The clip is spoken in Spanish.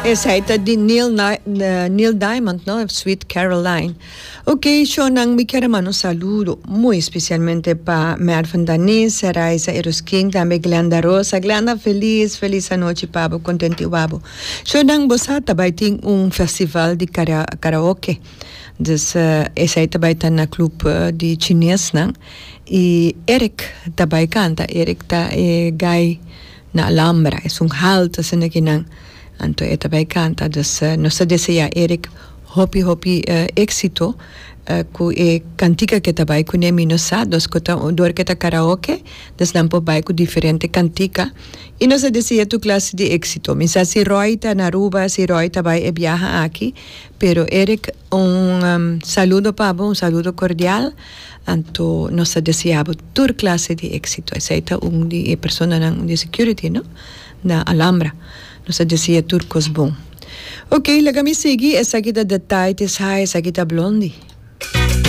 Esa ita di Neil Diamond, ¿no? Sweet Caroline. Ok, yo nang mi quiero mandar un saludo muy especialmente para Mervyn Danisa, Raisa Erosking, también Glenda Rosa. Glenda, feliz noche, pabo, contento, babo. Yo nang bosata baiting un festival de karaoke. Dus esa ita baitan na club di chinês, nang. Y Eric tabay canta. Eric ta guy na Alhambra. Es un halt, así que nang. Anto eta bij canta, dus nos desea Eric hopi éxito ku cantica que tabai ku nemi no sa dos kota dor que ta karaoke des lampo bai ku diferente cantica y nos desea tu clase de éxito. Misa si Roita na Aruba, si Roita bai viaja aquí, pero Eric un saludo pabo, un saludo cordial. Anto nos deseaba tu clase de éxito. Esa ita un di persona de security, no? Na Alhambra. Nos decía turcos bom. Ok, la que me sigue es aquí de Detalles High, es aquí de Blondie.